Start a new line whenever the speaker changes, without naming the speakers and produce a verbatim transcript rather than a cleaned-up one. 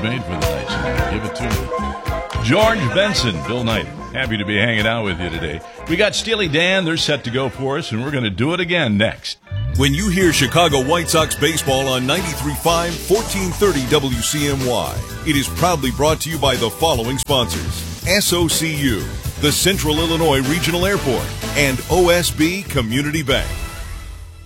made for the night, so give it to me. George Benson, Bill Knight, happy to be hanging out with you today. We got Steely Dan. They're set to go for us, and we're going to do it again next.
When you hear Chicago White Sox baseball on ninety-three point five, fourteen thirty W C M Y, it is proudly brought to you by the following sponsors: S O C U, the Central Illinois Regional Airport, and O S B Community Bank.